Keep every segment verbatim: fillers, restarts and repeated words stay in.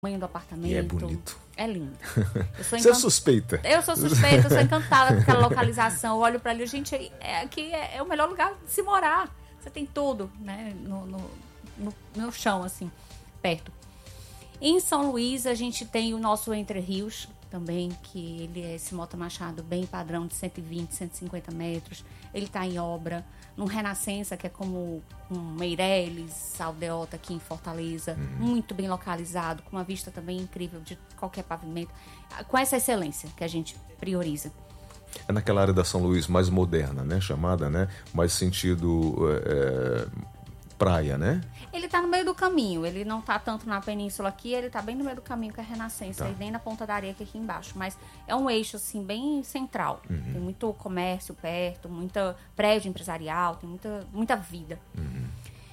tamanho do apartamento. E é bonito. É lindo. Eu sou Você é suspeita. Eu sou suspeita, eu sou encantada com aquela localização. Eu olho pra ali, gente, é, aqui é, é o melhor lugar de se morar. Você tem tudo, né, no, no, no, no chão, assim, perto. Em São Luís, a gente tem o nosso Entre Rios também, que ele é esse Mota Machado bem padrão de cento e vinte, cento e cinquenta metros. Ele está em obra. No Renascença, que é como um Meireles, Aldeota aqui em Fortaleza, uhum. muito bem localizado, com uma vista também incrível de qualquer pavimento, com essa excelência que a gente prioriza. É naquela área da São Luís mais moderna, né? Chamada, né? Mais sentido é, praia, né? Ele tá no meio do caminho, ele não tá tanto na península aqui, ele tá bem no meio do caminho com a Renascença, tá. E nem na Ponta da Areia que é aqui embaixo, mas é um eixo, assim, bem central. Uhum. Tem muito comércio perto, muita prédio empresarial, tem muita, muita vida. Uhum.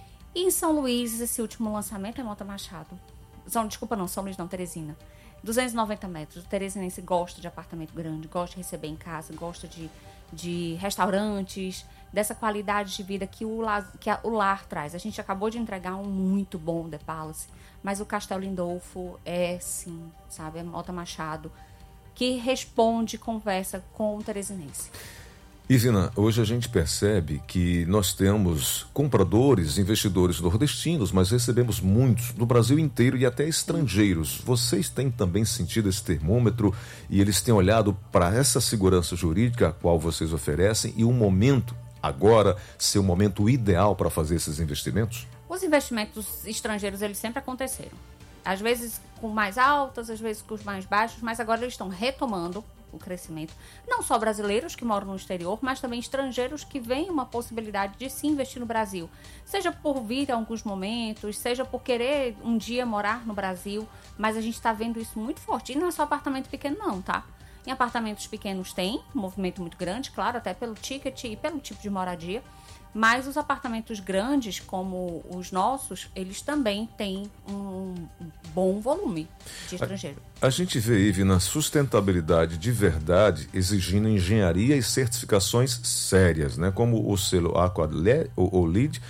E em São Luís, esse último lançamento é Mota Machado. São, desculpa não, São Luís não, Teresina. duzentos e noventa metros. O teresinense gosta de apartamento grande, gosta de receber em casa, gosta de, de restaurantes, dessa qualidade de vida que o, que a, o lar traz. A gente acabou de entregar um muito bom The Palace, mas o Castelo Lindolfo é, sim, sabe, é Mota Machado, que responde, conversa com o teresinense. Ivina, hoje a gente percebe que nós temos compradores, investidores nordestinos, mas recebemos muitos do Brasil inteiro e até estrangeiros. Vocês têm também sentido esse termômetro e eles têm olhado para essa segurança jurídica a qual vocês oferecem e o momento, agora, ser o momento ideal para fazer esses investimentos? Os investimentos estrangeiros, eles sempre aconteceram. Às vezes com mais altas, às vezes com os mais baixos, mas agora eles estão retomando o crescimento. Não só brasileiros que moram no exterior, mas também estrangeiros que veem uma possibilidade de se investir no Brasil. Seja por vir a alguns momentos, seja por querer um dia morar no Brasil, mas a gente está vendo isso muito forte. E não é só apartamento pequeno não, tá? Em apartamentos pequenos tem um movimento muito grande, claro, até pelo ticket e pelo tipo de moradia. Mas os apartamentos grandes, como os nossos, eles também têm um bom volume de estrangeiro. A, a gente vê, Ive, na sustentabilidade de verdade, exigindo engenharia e certificações sérias, né? Como o selo Aqua-L E D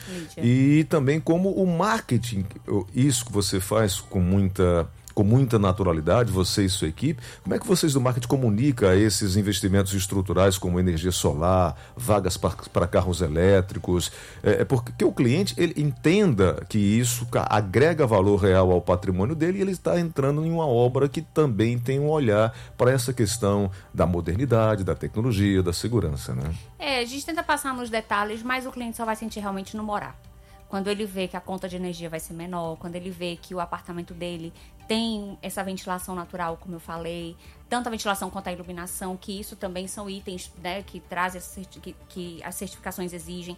e também como o marketing, isso que você faz com muita... com muita naturalidade, você e sua equipe. Como é que vocês do marketing comunicam esses investimentos estruturais como energia solar, vagas para carros elétricos? É, é porque o cliente ele entenda que isso agrega valor real ao patrimônio dele e ele está entrando em uma obra que também tem um olhar para essa questão da modernidade, da tecnologia, da segurança, né? É, a gente tenta passar nos detalhes, mas o cliente só vai sentir realmente no morar. Quando ele vê que a conta de energia vai ser menor, quando ele vê que o apartamento dele tem essa ventilação natural, como eu falei, tanto a ventilação quanto a iluminação, que isso também são itens, né, que trazem que, que as certificações exigem.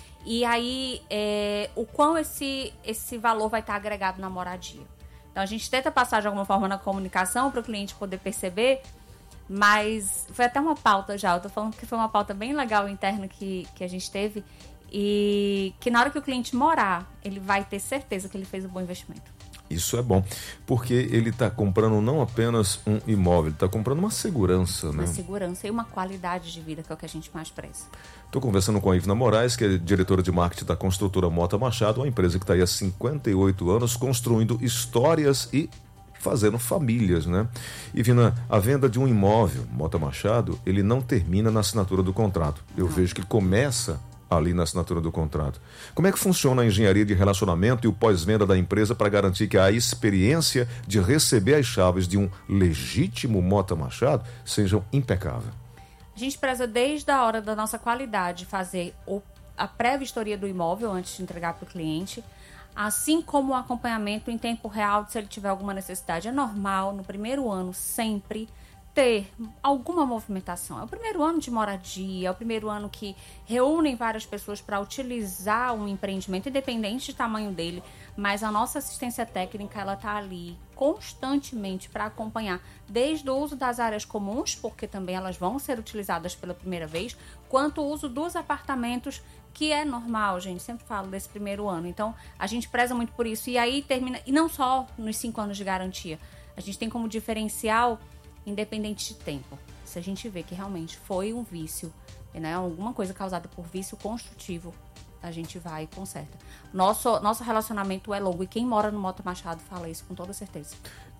E aí, é, o quão esse, esse valor vai estar agregado na moradia. Então, a gente tenta passar de alguma forma na comunicação para o cliente poder perceber, mas foi até uma pauta já, eu tô falando que foi uma pauta bem legal interna que, que a gente teve, e que na hora que o cliente morar, ele vai ter certeza que ele fez um bom investimento. Isso é bom, porque ele está comprando não apenas um imóvel, ele está comprando uma segurança, né? Uma segurança e uma qualidade de vida, que é o que a gente mais preza. Estou conversando com a Ivina Moraes, que é diretora de marketing da construtora Mota Machado, uma empresa que está aí há cinquenta e oito anos construindo histórias e fazendo famílias, né? Ivina, a venda de um imóvel, Mota Machado, ele não termina na assinatura do contrato. Eu não. vejo que ele começa ali na assinatura do contrato. Como é que funciona a engenharia de relacionamento e o pós-venda da empresa para garantir que a experiência de receber as chaves de um legítimo Mota Machado seja impecável? A gente preza desde a hora da nossa qualidade fazer o, a pré-vistoria do imóvel antes de entregar para o cliente, assim como o acompanhamento em tempo real se ele tiver alguma necessidade. É normal, no primeiro ano, sempre ter alguma movimentação. É o primeiro ano de moradia, é o primeiro ano que reúnem várias pessoas para utilizar um empreendimento, independente do tamanho dele, mas a nossa assistência técnica, ela está ali constantemente para acompanhar, desde o uso das áreas comuns, porque também elas vão ser utilizadas pela primeira vez, quanto o uso dos apartamentos, que é normal, gente, sempre falo desse primeiro ano. Então, a gente preza muito por isso, e aí termina, e não só nos cinco anos de garantia, a gente tem como diferencial independente de tempo. Se a gente vê que realmente foi um vício, né, alguma coisa causada por vício construtivo, a gente vai e conserta. Nosso, nosso relacionamento é longo e quem mora no Mota Machado fala isso com toda certeza.